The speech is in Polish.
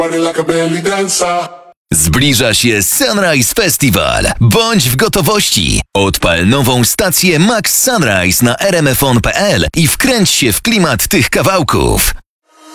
body like a belly dancer. Zbliża się Sunrise Festival. Bądź w gotowości. Odpal nową stację Max Sunrise na rmfon.pl i wkręć się w klimat tych kawałków.